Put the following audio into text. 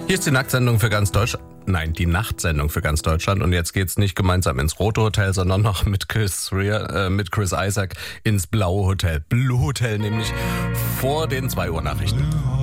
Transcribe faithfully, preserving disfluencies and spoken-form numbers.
Hier ist die Nacktsendung für ganz Deutschland. Nein, die Nachtsendung für ganz Deutschland. Und jetzt geht's nicht gemeinsam ins Rote Hotel, sondern noch mit Chris, Rea, äh, mit Chris Isaak ins Blaue Hotel. Blue Hotel, nämlich vor den zwei Uhr Nachrichten.